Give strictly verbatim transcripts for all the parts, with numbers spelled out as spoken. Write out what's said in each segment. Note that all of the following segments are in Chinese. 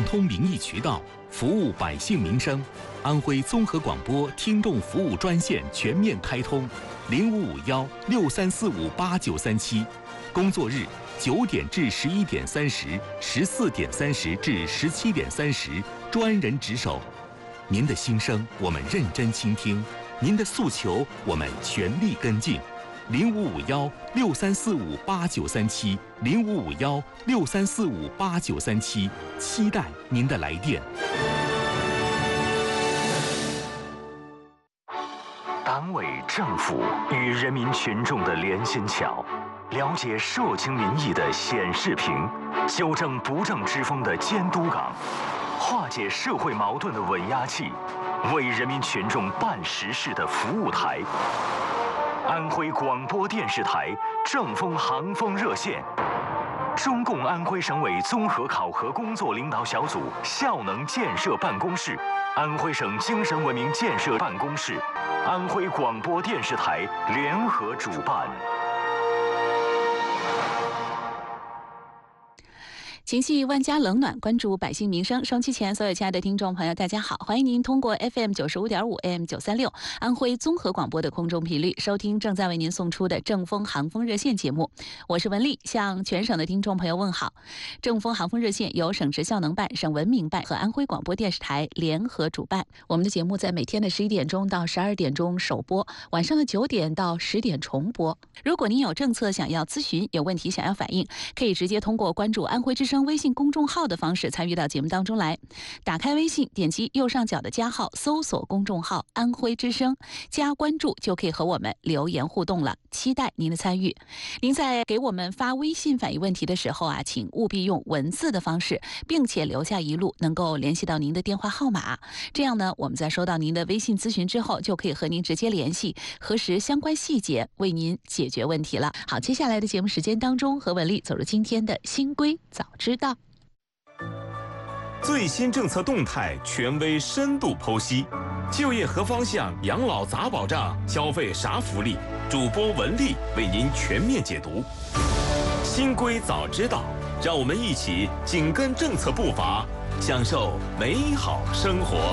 通民意渠道，服务百姓民生。安徽综合广播听众服务专线全面开通，零五五幺六三四五八九三七，工作日九点至十一点三十，十四点三十至十七点三十，专人值守。您的心声我们认真倾听，您的诉求我们全力跟进。零五五幺六三四五八九三七，零五五幺六三四五八九三七，期待您的来电。 党委政府与人民群众的连心桥，了解社情民意的显示屏，纠正不正之风的监督岗，化解社会矛盾的稳压器，为人民群众办实事的服务台。安徽广播电视台正风航风热线，中共安徽省委综合考核工作领导小组效能建设办公室、安徽省精神文明建设办公室、安徽广播电视台联合主办。 情系万家冷暖，关注百姓民生。收音机前所有亲爱的听众朋友，大家好，欢迎您通过 F M 九十五点五 A M 九三六安徽综合广播的空中频率收听正在为您送出的正风航风热线节目。我是文丽，向全省的听众朋友问好。正风航风热线由省直效能办、省文明办和安徽广播电视台联合主办。我们的节目在每天的十一点钟到十二点钟首播，晚上的九点到十点重播。如果您有政策想要咨询，有问题想要反映，可以直接通过关注安徽之声微信公众号的方式参与到节目当中来。打开微信，点击右上角的加号，搜索公众号安徽之声，加关注就可以和我们留言互动了，期待您的参与。您在给我们发微信反映问题的时候啊，请务必用文字的方式，并且留下一路能够联系到您的电话号码，这样呢，我们在收到您的微信咨询之后，就可以和您直接联系，核实相关细节，为您解决问题了。好，接下来的节目时间当中，和文丽走入今天的新规早知道。 最新政策动态，权威深度剖析，就业何方向，养老咋保障，消费啥福利，主播文丽为您全面解读。新规早知道，让我们一起紧跟政策步伐，享受美好生活。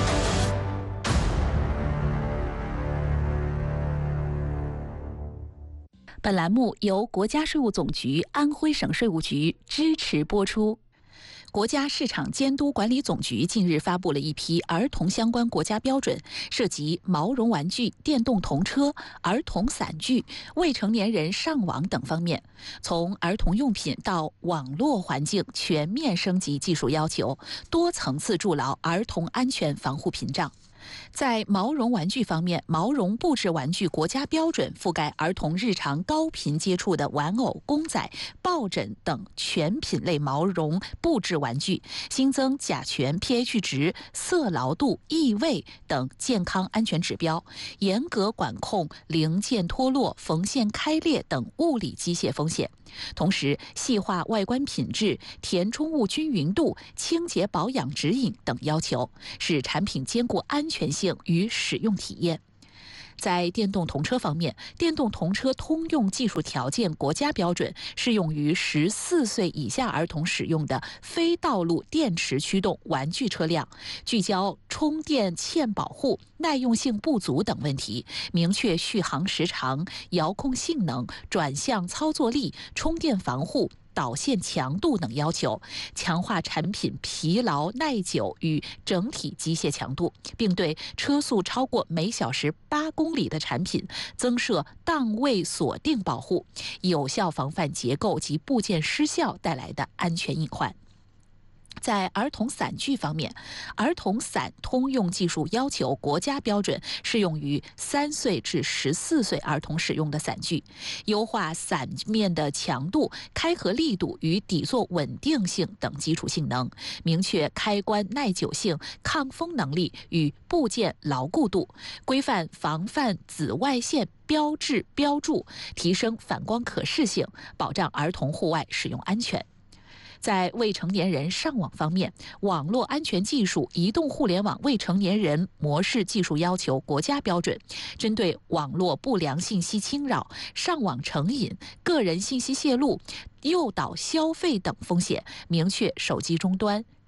本栏目由国家税务总局安徽省税务局支持播出。国家市场监督管理总局近日发布了一批儿童相关国家标准，涉及毛绒玩具、电动童车、儿童伞具、未成年人上网等方面，从儿童用品到网络环境全面升级技术要求，多层次筑牢儿童安全防护屏障。在毛绒玩具方面，毛绒布制玩具国家标准覆盖儿童日常高频接触的玩偶、公仔、抱枕等全品类毛绒布制玩具，新增甲醛、pH 值、色牢度、异味等健康安全指标，严格管控零件脱落、缝线开裂等物理机械风险。同时，细化外观品质、填充物均匀度、清洁保养指引等要求，使产品兼顾安全性与使用体验。在电动童车方面，电动童车通用技术条件国家标准适用于十四岁以下儿童使用的非道路电池驱动玩具车辆，聚焦充电欠保护、耐用性不足等问题，明确续航时长、遥控性能、转向操作力、充电防护、导线强度等要求，强化产品疲劳耐久与整体机械强度，并对车速超过每小时八公里的产品增设档位锁定保护，有效防范结构及部件失效带来的安全隐患。在儿童伞具方面，儿童伞通用技术要求国家标准适用于三岁至十四岁儿童使用的伞具，优化伞面的强度、开合力度与底座稳定性等基础性能，明确开关耐久性、抗风能力与部件牢固度，规范防范紫外线标志标注，提升反光可视性，保障儿童户外使用安全。在未成年人上网方面，网络安全技术移动互联网未成年人模式技术要求国家标准，针对网络不良信息侵扰、上网成瘾、个人信息泄露、诱导消费等风险，明确手机终端、